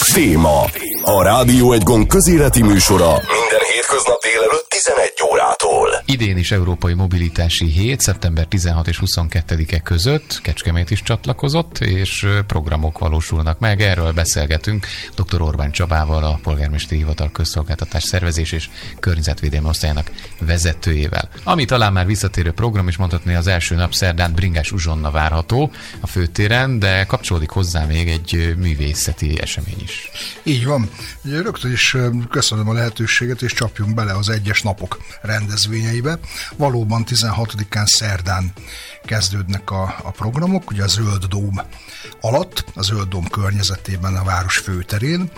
Téma. A Rádió Egy Gond közéleti műsora minden hétköznap délelőtt 11 órától. Idén is Európai Mobilitási Hét szeptember 16 és 22-e között Kecskemét is csatlakozott, és programok valósulnak meg. Erről beszélgetünk dr. Orbán Csabával, a Polgármesteri Hivatal Közszolgáltatás Szervezés és Környezetvédelmi Osztályának vezetőjével. Ami talán már visszatérő program, is mondhatni, az első nap szerdán Bringás uzsonna várható a főtéren, de kapcsolódik hozzá még egy művészeti esemény is. Így van. Ugye rögtön is köszönöm a lehetőséget, és csapjunk bele az egyes napok rendezvényeibe. Valóban 16-án szerdán kezdődnek a programok, ugye a Zöld Dóm alatt, a Zöld Dóm környezetében, a város főterén.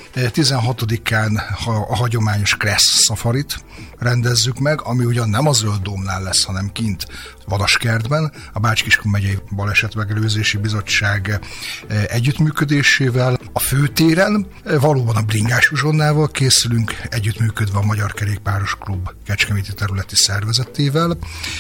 16-án a hagyományos Kressz Safarit rendezzük meg, ami ugyan nem a Zöld Dómnál lesz, hanem kint Vadaskertben, a Bács-Kiskun megyei Balesetmegelőzési Bizottság együttműködésével. A főtéren valóban a Bringás uzsonnával készülünk, együttműködve a Magyar Kerékpáros Klub kecskeméti területi szervezetével.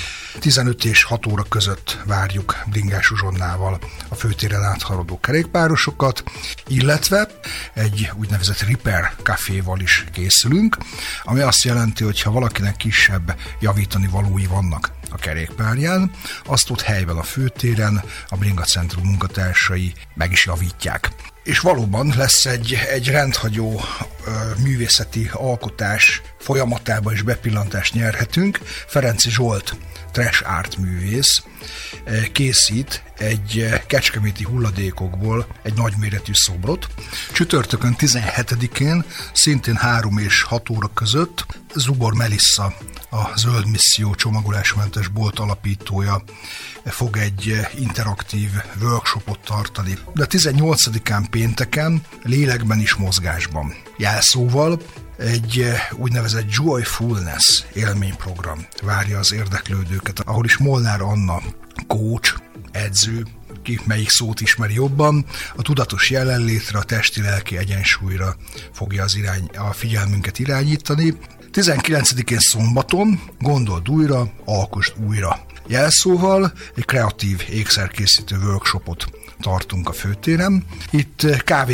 15 és 6 óra között várjuk Bringás uzsonnával a főtéren áthaladó kerékpárosokat, illetve egy úgynevezett Repair Caféval is készülünk, ami azt jelenti, hogy ha valakinek kisebb javítani valói vannak a kerékpárján, azt ott helyben a főtéren a Bringa Centrum munkatársai meg is javítják. És valóban lesz egy rendhagyó művészeti alkotás folyamatába is bepillantást nyerhetünk. Ferenczy Zsolt, trash art művész készít egy kecskeméti hulladékokból egy nagyméretű szobrot. Csütörtökön 17-én, szintén 3 és 6 óra között Zubor Melissa, a Zöld Misszió csomagolásmentes bolt alapítója fog egy interaktív workshopot tartani. De 18-án pénteken lélekben is mozgásban jelszóval egy úgynevezett Joyfulness élményprogram várja az érdeklődőket, ahol is Molnár Anna, coach, edző, ki melyik szót ismeri jobban, a tudatos jelenlétre, a testi-lelki egyensúlyra fogja a figyelmünket irányítani. 19-én szombaton Gondold újra, alkosd újra jelszóval egy kreatív ékszerkészítő workshopot tartunk a főtéren. Itt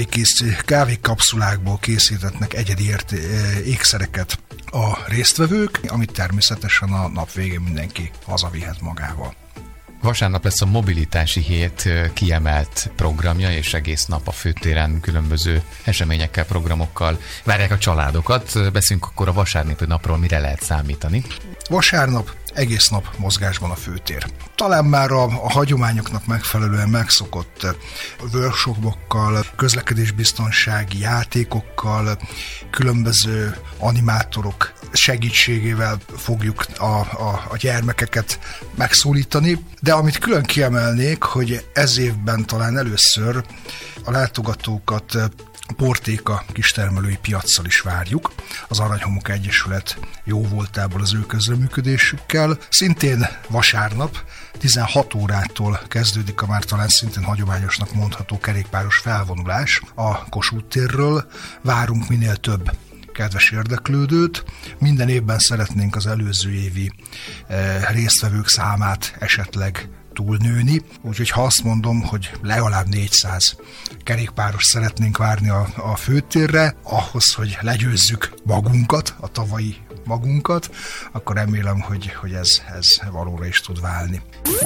kávékapszulákból készítetnek egyedi ékszereket a résztvevők, amit természetesen a nap végén mindenki hazavihet magával. Vasárnap lesz a Mobilitási Hét kiemelt programja, és egész nap a főtéren különböző eseményekkel, programokkal várják a családokat. Beszélünk akkor a vasárnapi napról, mire lehet számítani. Vasárnap egész nap mozgásban a főtér. Talán már a hagyományoknak megfelelően megszokott workshopokkal, közlekedésbiztonsági játékokkal, különböző animátorok segítségével fogjuk a gyermekeket megszólítani, de amit külön kiemelnék, hogy ez évben talán először a látogatókat Portéka kistermelői piaccal is várjuk, az Aranyhomok Egyesület jóvoltából az ő közreműködésükkel. Szintén vasárnap 16 órától kezdődik a már talán szintén hagyományosnak mondható kerékpáros felvonulás a Kossuth térről. Várunk minél több kedves érdeklődőt. Minden évben szeretnénk az előző évi résztvevők számát esetleg túlnőni, úgyhogy ha azt mondom, hogy legalább 400 kerékpáros szeretnénk várni a főtérre, ahhoz, hogy legyőzzük magunkat, a tavalyi magunkat, akkor remélem, hogy ez valóra is tud válni.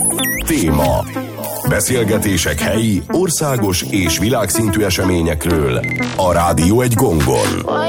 Téma. Beszélgetések helyi, országos és világszintű eseményekről a Rádió Egy Gongon.